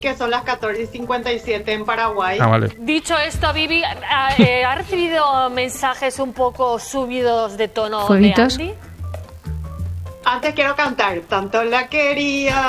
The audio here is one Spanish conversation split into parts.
que son las 14:57 en Paraguay. Vale. Dicho esto, Vivi, ¿ha recibido mensajes un poco subidos de tono ¿Fueguitos? de Andy? Antes quiero cantar. Tanto la quería,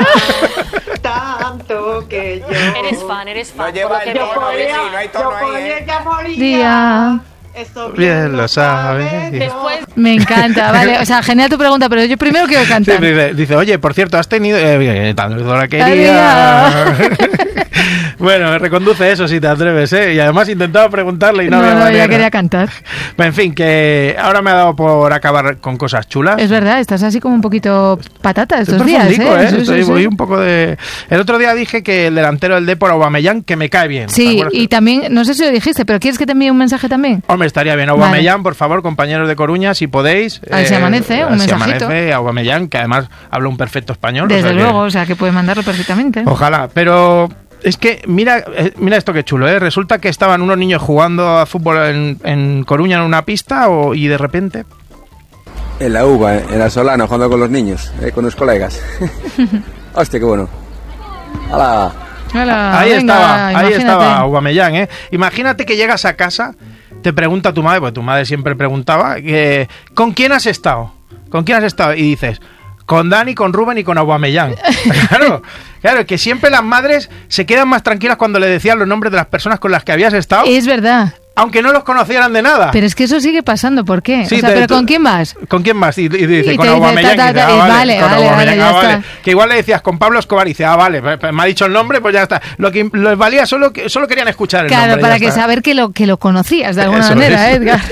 tanto que yo... Eres fan. No lleva el tono, Vivi, no hay tono ahí, ella moría. Día. Eso Bien lo sabes. Después, Me encanta, vale. O sea, genial tu pregunta, pero yo primero quiero Sí, cantar. dice, oye, por cierto, has tenido... tanto la quería. Bueno, reconduce eso si te atreves, ¿eh? Y además intentaba preguntarle y no había No, manera. ya quería cantar. En fin, que ahora me ha dado por acabar con cosas chulas. Es verdad, estás así como un poquito patata estos Estoy días, profundico, ¿eh? Sí, Estoy, sí, voy sí. un poco de... El otro día dije que el delantero del Depor, Aubameyang, que me cae bien. ¿te Sí, acuerdas? y también, no sé si lo dijiste, pero ¿quieres que te envíe un mensaje también? Hombre, estaría bien. Aubameyang, por favor, compañeros de Coruña, si podéis. A ver si amanece, un si mensajito. amanece, Aubameyang, que además habla un perfecto español. Desde o sea luego, o sea, que puedes mandarlo perfectamente. Ojalá, pero... Es que, mira esto que chulo, ¿eh? Resulta que estaban unos niños jugando a fútbol en Coruña en una pista y de repente... En la UBA, en la Solana, jugando con los niños, con los colegas. Hostia, qué bueno. ¡Hala! Hola, ahí venga, ahí imagínate. estaba Aubameyang, ¿eh? Imagínate que llegas a casa, te pregunta tu madre, porque tu madre siempre preguntaba, ¿con quién has estado? ¿Con quién has estado? Y dices... Con Dani, con Rubén y con Aubameyang. Claro, que siempre las madres se quedan más tranquilas cuando le decían los nombres de las personas con las que habías estado, Es verdad, aunque no los conocieran de nada. pero es que eso sigue pasando, ¿por qué? Sí, o sea, ¿pero con quién vas? ¿Con quién más? Y dice, Y con te dice, Aubameyang. ta, ta, Y dice, ta, vale, con vale, Aubameyang, ya vale. está. Que igual le decías con Pablo Escobar y dice, vale, me ha dicho el nombre, pues ya está. Lo que les valía solo querían escuchar el Claro, nombre. para ya que está. saber que lo conocías de alguna Eso manera, es. Edgar.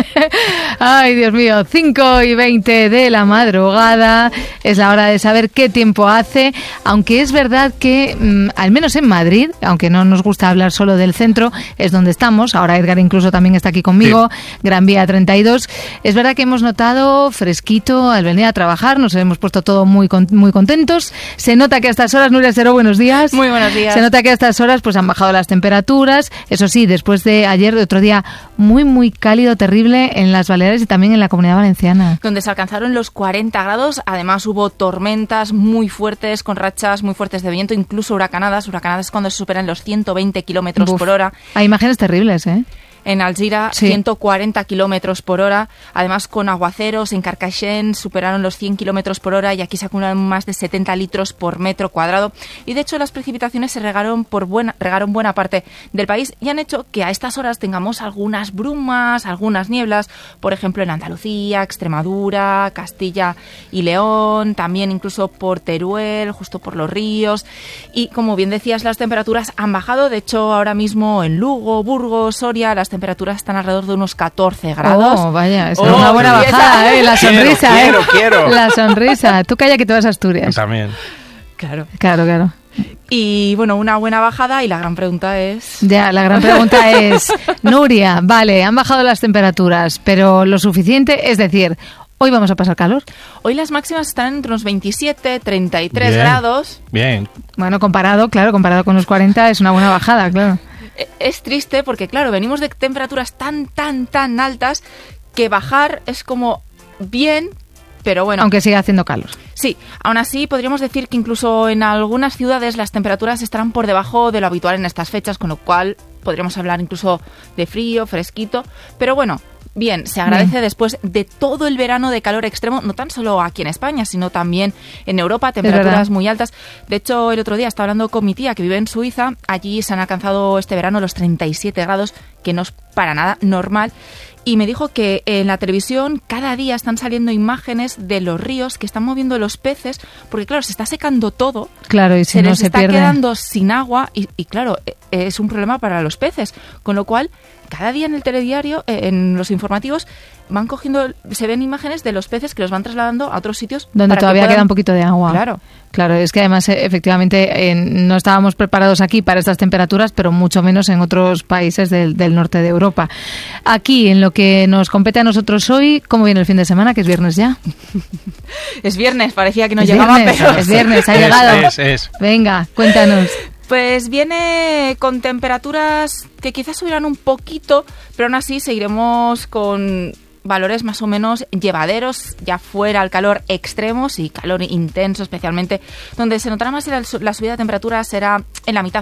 Ay, Dios mío, 5:20 de la madrugada, es la hora de saber qué tiempo hace, aunque es verdad que, al menos en Madrid, aunque no nos gusta hablar solo del centro, es donde estamos, ahora Edgar incluso también está aquí conmigo, Gran Vía 32, es verdad que hemos notado fresquito al venir a trabajar, nos hemos puesto todo muy contentos, se nota que a estas horas, Nuria Cero, buenos días. Muy buenos días. Se nota que a estas horas pues han bajado las temperaturas, eso sí, después de ayer, de otro día muy cálido, terrible en las Baleares y también en la Comunidad Valenciana. Donde se alcanzaron los 40 grados, además hubo tormentas muy fuertes, con rachas muy fuertes de viento, incluso huracanadas es cuando se superan los 120 kilómetros por hora. Hay imágenes terribles, ¿eh? En Alzira, Sí. 140 kilómetros por hora, además con aguaceros. En Carcaixent superaron los 100 kilómetros por hora y aquí se acumulan más de 70 litros por metro cuadrado. Y de hecho las precipitaciones se regaron buena parte del país y han hecho que a estas horas tengamos algunas brumas, algunas nieblas, por ejemplo en Andalucía, Extremadura, Castilla y León, también incluso por Teruel, justo por los ríos. Y como bien decías, las temperaturas han bajado. De hecho, ahora mismo en Lugo, Burgos, Soria, las temperaturas están alrededor de unos 14 grados. Oh, vaya, es una buena sí, bajada, ¿eh? La sonrisa, Quiero. La sonrisa. Tú calla que te vas a Asturias. También. Claro. Y bueno, una buena bajada y la gran pregunta es... Ya, la gran pregunta es, Nuria, vale, han bajado las temperaturas, pero lo suficiente, es decir, ¿hoy vamos a pasar calor? Hoy las máximas están entre unos 27, 33 Bien. grados. Bien. Bueno, comparado con los 40 es una buena bajada, claro. Es triste porque, claro, venimos de temperaturas tan altas que bajar es como bien, pero bueno. Aunque siga haciendo calor. Sí, aún así podríamos decir que incluso en algunas ciudades las temperaturas estarán por debajo de lo habitual en estas fechas, con lo cual podríamos hablar incluso de frío, fresquito, pero bueno. Bien, se agradece después de todo el verano de calor extremo, no tan solo aquí en España, sino también en Europa, temperaturas muy altas. De hecho, el otro día estaba hablando con mi tía que vive en Suiza, allí se han alcanzado este verano los 37 grados, que no es para nada normal. Y me dijo que en la televisión cada día están saliendo imágenes de los ríos que están moviendo los peces, porque claro, se está secando todo. Claro, y si se no les se está pierde. quedando sin agua y claro, es un problema para los peces. Con lo cual, cada día en el telediario, en los informativos, se ven imágenes de los peces que los van trasladando a otros sitios. Donde para que todavía puedan... queda un poquito de agua. Claro, es que además efectivamente no estábamos preparados aquí para estas temperaturas, pero mucho menos en otros países del norte de Europa. Aquí, en lo que nos compete a nosotros hoy, ¿cómo viene el fin de semana? Que es viernes ya. Es viernes, parecía que no Es llegaba, viernes, pero... es viernes, ha llegado. Es. Venga, cuéntanos. Pues viene con temperaturas que quizás subirán un poquito, pero aún así seguiremos con valores más o menos llevaderos, ya fuera el calor extremo y calor intenso especialmente. Donde se notará más la subida de temperatura será en la mitad